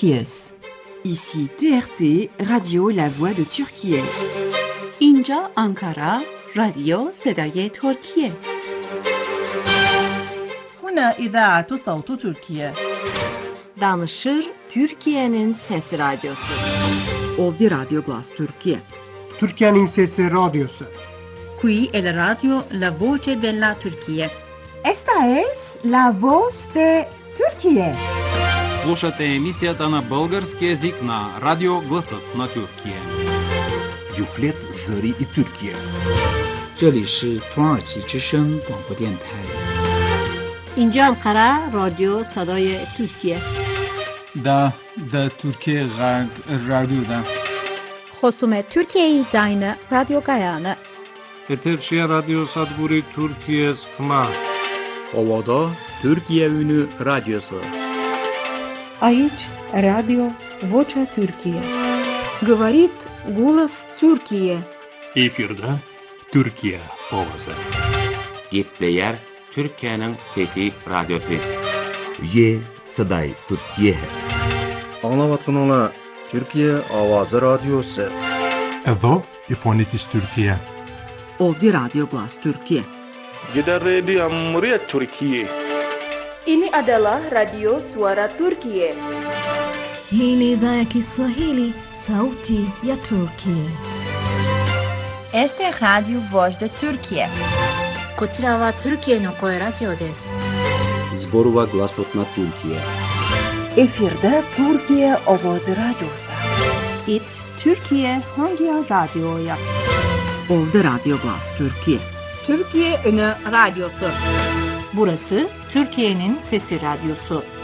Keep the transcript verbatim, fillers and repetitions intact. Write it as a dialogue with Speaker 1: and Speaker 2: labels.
Speaker 1: Türkiye's.
Speaker 2: Ici T R T, Radio La Voix de Türkiye.
Speaker 1: اینجا آنکارا، رادیو صدای ترکیه.
Speaker 3: هنا إذاعة صوت تركيا.
Speaker 4: Danışır Türkiye'nin Sesi Radyosu.
Speaker 2: Ovdje Radio Glas Türkiye.
Speaker 5: Türkiye'nin Sesi Radyosu.
Speaker 6: Qui è la radio La Voce della Turchia.
Speaker 7: Esta es La Voz de Türkiye.
Speaker 8: Слушате емисията на български език на Радио Гласът на Türkiye.
Speaker 9: Юфлет Зари и Türkiye.
Speaker 10: 这里是土耳其之声广播电台。
Speaker 11: اینجا انقره رادیو صدای ترکیه.
Speaker 12: دا دا ترکیه غرب رادیو دا.
Speaker 13: خصوم ترکیه داینه رادیو گایانه.
Speaker 14: Eterşehir Radyo Sadburi Türkiye Sıkma.
Speaker 15: Ovada Türkiye Ünü Radyosu.
Speaker 16: Aici Radio Vocea Türkiye.
Speaker 17: Говорит голос Türkiye.
Speaker 18: Efirde Türkiye Ovası.
Speaker 19: Gepleyer Türkiye'nin Fethi Radyosu.
Speaker 9: Ye Saday Türkiye.
Speaker 20: Anlavatınla Türkiye Avazı Radyosu.
Speaker 21: Evo İfonitis Türkiye.
Speaker 2: Ovdje Radio Glas Türkiye.
Speaker 22: Gider Radio Cumhuriyet Türkiye.
Speaker 23: Ini adalah Radio Suara Turkiye.
Speaker 24: Hii ni idhaa ya Kiswahili, Sauti ya Turkiye.
Speaker 25: Este Radio Voz de Turkiye.
Speaker 26: こちらはトルキエの声ラジオです。
Speaker 15: Zborova Glasot na Türkiye.
Speaker 27: Efirde Türkiye Ovoz Radyosu.
Speaker 28: It Türkiye Hangi Radyo'ya?
Speaker 2: Ovdje Radio Glas Türkiye.
Speaker 1: Türkiye Ünü Radyosu.
Speaker 4: Burası Türkiye'nin Sesi Radyosu.